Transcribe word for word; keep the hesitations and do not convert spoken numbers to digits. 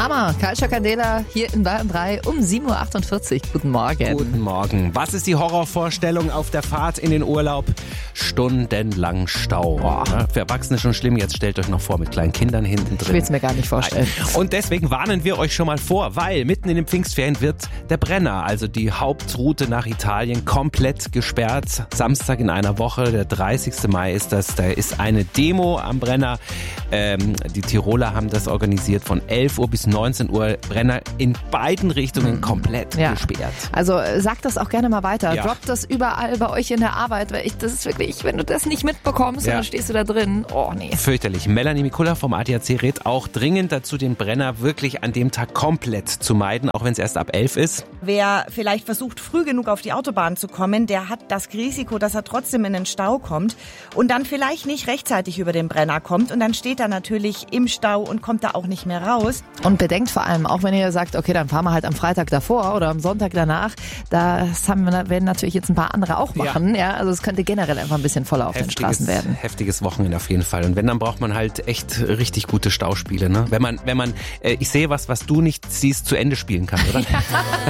Hammer, Kalscha Candela hier in Bayern drei um sieben Uhr achtundvierzig. Guten Morgen. Guten Morgen. Was ist die Horrorvorstellung auf der Fahrt in den Urlaub? Stundenlang Stau. Boah. Für Erwachsene schon schlimm, jetzt stellt euch noch vor, mit kleinen Kindern hinten drin. Ich will es mir gar nicht vorstellen. Und deswegen warnen wir euch schon mal vor, weil mitten in den Pfingstferien wird der Brenner, also die Hauptroute nach Italien, komplett gesperrt. Samstag in einer Woche, der dreißigsten Mai ist das. Da ist eine Demo am Brenner. Ähm, die Tiroler haben das organisiert von elf Uhr bis neunzehn Uhr. Brenner in beiden Richtungen komplett Ja. gesperrt. Also sagt das auch gerne mal weiter. Ja. Droppt das überall bei euch in der Arbeit, weil ich, das ist wirklich, wenn du das nicht mitbekommst, Ja. und dann stehst du da drin. Oh nee. Fürchterlich. Melanie Mikula vom A D A C rät auch dringend dazu, den Brenner wirklich an dem Tag komplett zu meiden, auch wenn es erst ab elf ist. Wer vielleicht versucht, früh genug auf die Autobahn zu kommen, der hat das Risiko, dass er trotzdem in den Stau kommt und dann vielleicht nicht rechtzeitig über den Brenner kommt und dann steht er natürlich im Stau und kommt da auch nicht mehr raus. Und bedenkt vor allem, auch wenn ihr sagt, okay, dann fahren wir halt am Freitag davor oder am Sonntag danach, das haben wir, werden natürlich jetzt ein paar andere auch machen. Ja. Ja, also es könnte generell einfach ein bisschen voller auf den Straßen werden. Heftiges Wochenende auf jeden Fall. Und wenn, dann braucht man halt echt richtig gute Stauspiele. Ne? Wenn man, wenn man, äh, ich sehe was, was du nicht siehst, zu Ende spielen kann, oder? Ja.